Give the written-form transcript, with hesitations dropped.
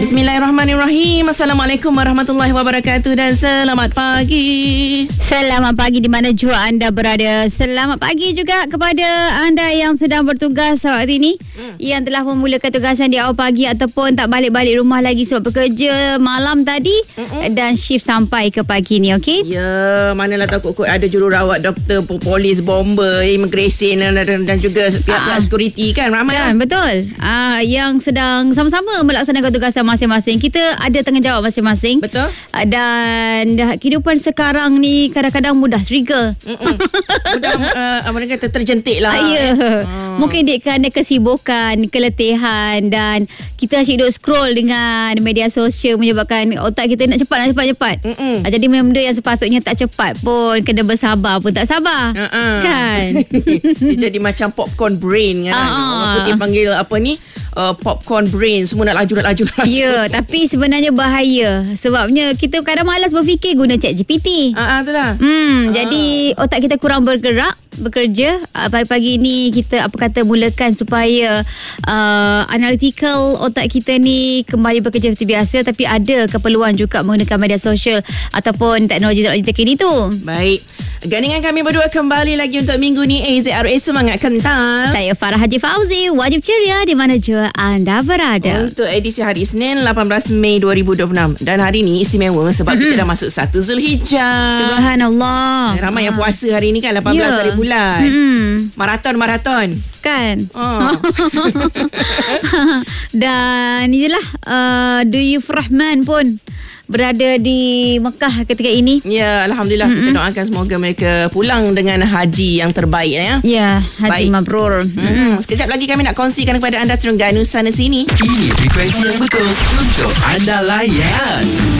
Bismillahirrahmanirrahim. Assalamualaikum warahmatullahi wabarakatuh dan selamat pagi. Selamat pagi di mana jua anda berada. Selamat pagi juga kepada anda yang sedang bertugas saat ini, yang telah memulakan tugasan di awal pagi ataupun tak balik-balik rumah lagi sebab bekerja malam tadi dan shift sampai ke pagi ni, okey? Ya, manalah tahu kot ada jururawat, doktor, polis, bomber, immigration dan juga pihak-pihak security kan, ramai kan, betul. Yang sedang sama-sama melaksanakan tugasan masing-masing. Kita ada tanggungjawab masing-masing. Betul. Dan kehidupan sekarang ni kadang-kadang mudah trigger. Mudah apa kata terjentik lah. Ya. Mungkin kerana kesibukan, keletihan dan kita asyik duk scroll dengan media sosial menyebabkan otak kita nak cepat. Jadi benda-benda yang sepatutnya tak cepat pun kena bersabar pun tak sabar. Kan? Dia jadi macam popcorn brain kan. Orang putih panggil apa ni? Popcorn brain. Semua nak laju. Ya, tapi sebenarnya bahaya. Sebabnya kita kadang malas berfikir guna ChatGPT. Itulah. Jadi otak kita kurang bergerak, bekerja. Pagi-pagi ni kita mulakan supaya analytical otak kita ni kembali bekerja seperti biasa. Tapi ada keperluan juga menggunakan media sosial ataupun teknologi terkini tu. Baik. Gandingan kami berdua kembali lagi untuk minggu ni. AZRA Semangat Kental. Saya Farah Haji Fauzi. Wajib ceria di mana jua anda berada. Untuk edisi hari Isnin 18 Mei 2026. Dan hari ni istimewa sebab kita dah masuk 1 Zulhijjah. Subhanallah. Ramai yang puasa hari ni kan, 18 hari bulan. Maraton kan. Dan inilah Duyuf Rahman pun berada di Mekah ketika ini. Ya, Alhamdulillah. Kita doakan semoga mereka pulang dengan haji yang terbaik ya. Ya, haji mabrur. Sekejap lagi kami nak kongsikan kepada anda Terengganu sana sini. Ini frekuensi yang betul untuk anda layan.